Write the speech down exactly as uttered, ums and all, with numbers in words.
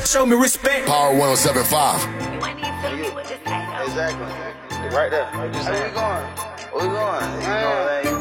Show me respect. Power one oh seven point five. You ain't even tell me what this ain't. Exactly. Right there. Where we going? Where we going? You know, man.